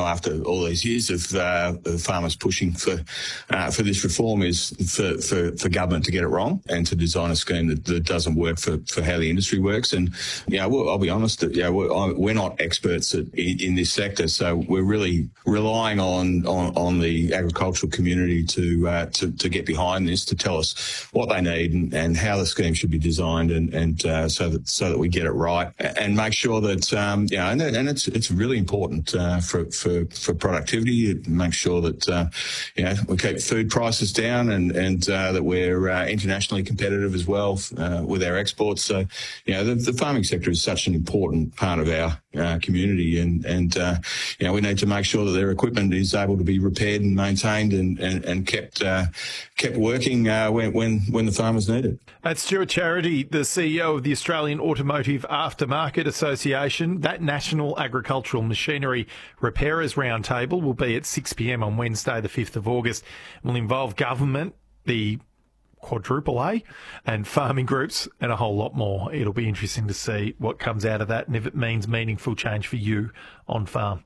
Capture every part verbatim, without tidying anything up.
after all these years of uh, farmers pushing for uh, for this reform is for, for, for government to get it wrong and to design a scheme that, that doesn't work for, for how the industry works. And, you know, well, I'll be honest, that, you know, we're, we're not experts at, in, in this sector, so we're really relying on, on, on the agricultural community to, uh, to to get behind this, to tell us what they need and, and how the scheme should be designed, and, and uh, so that so that we get it right and make sure that, um, you know, and, and it's it's really important uh, for, for, for productivity. It makes sure that, uh, you know, we keep food prices down and, and uh, that we're uh, internationally competitive as well uh, with our exports. So, you know, the, the farming sector is such an important part of our uh, community, and, and uh, you know, we need to make sure that their equipment is able to be repaired and maintained and, and, and kept uh, kept working uh, when, when, when the farmers need it. That's Stuart Charity, the C E O of the Australian Automotive Aftermarket Association. That National Agricultural Machinery Repairers Roundtable will be at six p m on Wednesday, the fifth of August. It will involve government, the quadruple A, and farming groups, and a whole lot more. It'll be interesting to see what comes out of that and if it means meaningful change for you on farm.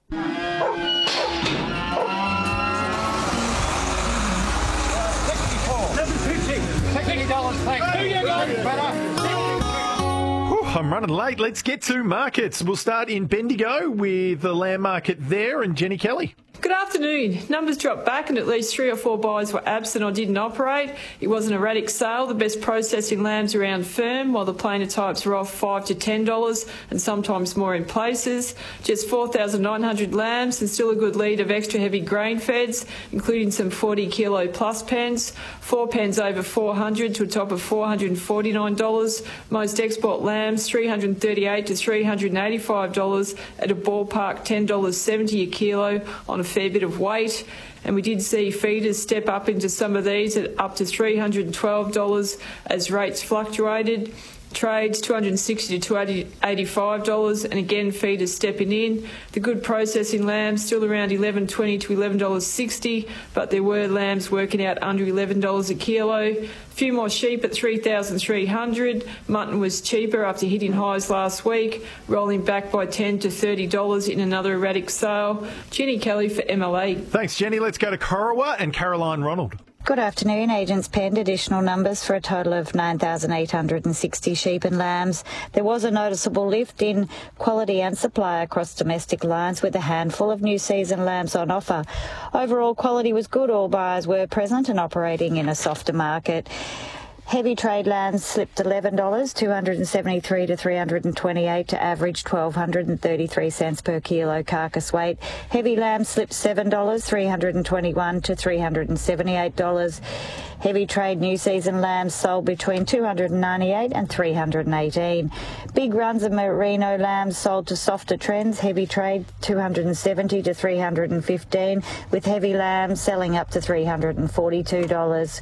I'm running late. Let's get to markets. We'll start in Bendigo with the lamb market there and Jenny Kelly. Good afternoon. Numbers dropped back and at least three or four buyers were absent or didn't operate. It was an erratic sale. The best processing lambs around firm, while the plainer types were off five to ten dollars and sometimes more in places. Just four thousand nine hundred lambs and still a good lead of extra heavy grain feds, including some forty kilo plus pens. Four pens over four hundred to a top of four hundred forty-nine dollars. Most export lambs three hundred thirty-eight to three hundred eighty-five dollars at a ballpark ten dollars seventy a kilo on a fair bit of weight. And we did see feeders step up into some of these at up to three hundred twelve dollars as rates fluctuated. Trades two hundred sixty to two hundred eighty-five dollars, and again feeders stepping in. The good processing lambs still around eleven twenty to eleven dollars sixty, but there were lambs working out under eleven dollars a kilo. A few more sheep at three thousand three hundred dollars. Mutton was cheaper after hitting highs last week, rolling back by ten to thirty dollars in another erratic sale. Jenny Kelly for M L A. Thanks, Jenny. Let's go to Corowa and Caroline Ronald. Good afternoon. Agents penned additional numbers for a total of nine thousand eight hundred sixty sheep and lambs. There was a noticeable lift in quality and supply across domestic lines, with a handful of new season lambs on offer. Overall quality was good. All buyers were present and operating in a softer market. Heavy trade lambs slipped eleven dollars, two hundred seventy-three to three hundred twenty-eight to average one thousand two hundred thirty-three cents per kilo carcass weight. Heavy lambs slipped seven dollars, three hundred twenty-one to three hundred seventy-eight dollars. Heavy trade new season lambs sold between two hundred ninety-eight and three hundred eighteen. Big runs of merino lambs sold to softer trends. Heavy trade two hundred seventy to three hundred fifteen, with heavy lambs selling up to three hundred forty-two dollars.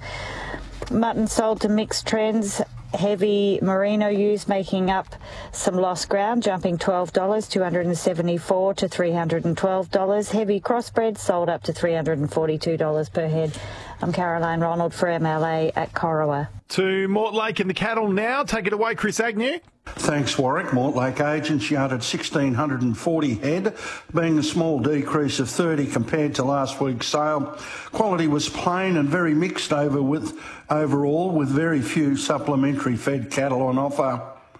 Mutton sold to mixed trends. Heavy merino ewes making up some lost ground, jumping twelve dollars, two hundred seventy-four to three hundred twelve dollars. Heavy crossbreds sold up to three hundred forty-two dollars per head. I'm Caroline Ronald for M L A at Corowa. To Mortlake and the cattle now. Take it away, Chris Agnew. Thanks, Warwick. Mortlake agents yarded one thousand six hundred forty head, being a small decrease of thirty compared to last week's sale. Quality was plain and very mixed over with overall, with very few supplementary fed cattle on offer.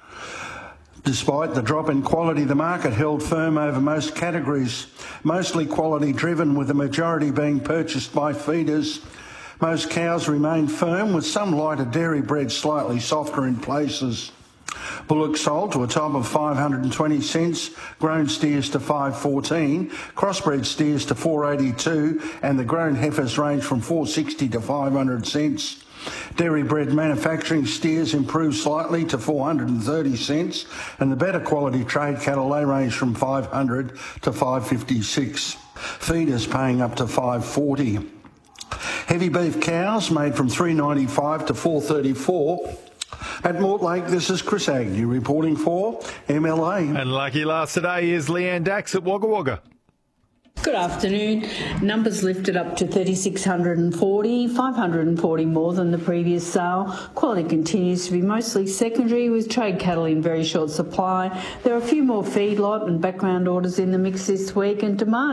Despite the drop in quality, the market held firm over most categories, mostly quality driven, with the majority being purchased by feeders. Most cows remained firm, with some lighter dairy bred slightly softer in places. Bullock sold to a top of five hundred twenty cents, grown steers to five fourteen, crossbred steers to four eighty-two, and the grown heifers range from four sixty to five hundred cents. Dairy bred manufacturing steers improved slightly to four hundred thirty cents, and the better quality trade cattle, they range from five hundred to five fifty-six. Feeders paying up to five forty. Heavy beef cows made from three ninety-five to four thirty-four. At Mortlake, this is Chris Agnew reporting for M L A. And lucky last today is Leanne Dax at Wagga Wagga. Good afternoon. Numbers lifted up to three thousand six hundred forty, five hundred forty more than the previous sale. Quality continues to be mostly secondary, with trade cattle in very short supply. There are a few more feedlot and background orders in the mix this week, and demand